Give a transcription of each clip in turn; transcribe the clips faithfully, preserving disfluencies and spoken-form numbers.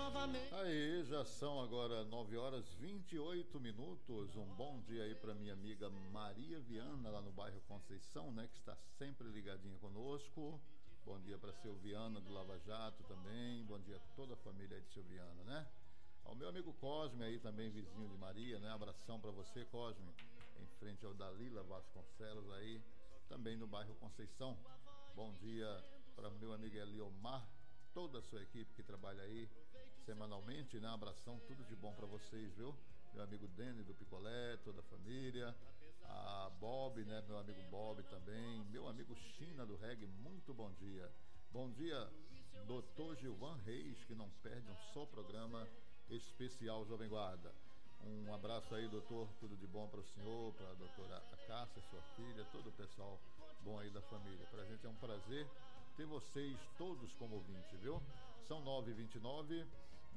novamente. Aí, já são agora nove horas e vinte e oito minutos. Um bom dia aí para minha amiga Maria Viana, lá no bairro Conceição, né, que está sempre ligadinha conosco. Bom dia para Silviana do Lava Jato também. Bom dia a toda a família aí de Silviana, né? Ao meu amigo Cosme aí também, vizinho de Maria, né? Abração para você, Cosme, em frente ao Dalila Vasconcelos aí, também no bairro Conceição. Bom dia para meu amigo Eliomar, toda a sua equipe que trabalha aí semanalmente, né? Abração, tudo de bom para vocês, viu? Meu amigo Dene do Picolé, toda a família, a Bob, né? Meu amigo Bob também, meu amigo China do Reggae, muito bom dia. Bom dia, doutor Gilvan Reis, que não perde um só programa especial Jovem Guarda. Um abraço aí, doutor, tudo de bom para o senhor, para a doutora Cássia, sua filha, todo o pessoal bom aí da família. Para a gente é um prazer ter vocês todos como ouvintes, viu? São nove e vinte e nove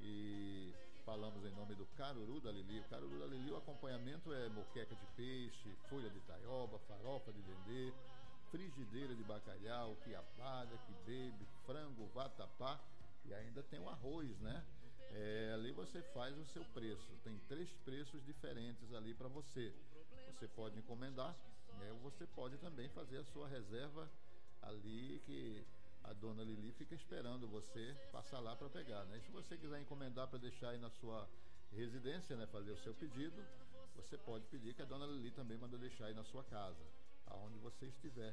e falamos em nome do Caruru da Lili. O Caruru da Lili, o acompanhamento é moqueca de peixe, folha de taioba, farofa de dendê, frigideira de bacalhau, quiabada, quibe, frango, vatapá e ainda tem o arroz, né? É, ali você faz o seu preço, tem três preços diferentes ali para você. Você pode encomendar, né? Ou você pode também fazer a sua reserva ali, que a dona Lili fica esperando você passar lá para pegar, né? E se você quiser encomendar para deixar aí na sua residência, né, fazer o seu pedido, você pode pedir que a dona Lili também manda deixar aí na sua casa, aonde você estiver.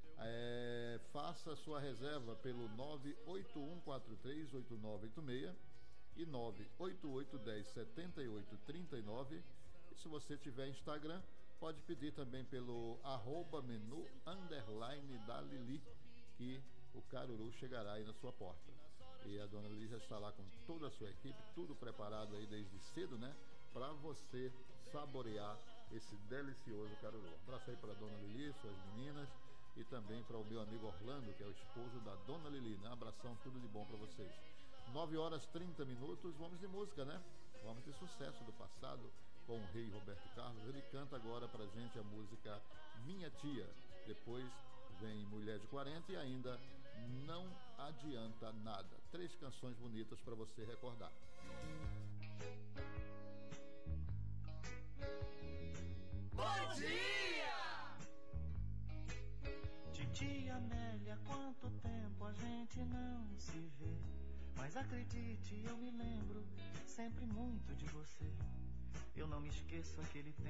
É, faça a sua reserva pelo nove oito um quatro três oito nove oito seis e nove oito oito um zero sete oito três nove. E se você tiver Instagram, pode pedir também pelo arroba menu underline da Lili, que o Caruru chegará aí na sua porta. E a dona Lili já está lá com toda a sua equipe, tudo preparado aí desde cedo, né? Para você saborear esse delicioso Caruru. Um abraço aí para a dona Lili, suas meninas, e também para o meu amigo Orlando, que é o esposo da dona Lili, né? Abração, tudo de bom para vocês. nove horas e trinta minutos, vamos de música, né? Vamos de sucesso do passado com o rei Roberto Carlos. Ele canta agora pra gente a música Minha Tia. Depois vem Mulher de quarenta e ainda Não Adianta Nada. Três canções bonitas para você recordar. Bom dia! Titia Amélia, quanto tempo a gente não se vê. Mas acredite, eu me lembro sempre muito de você. Eu não me esqueço aquele tempo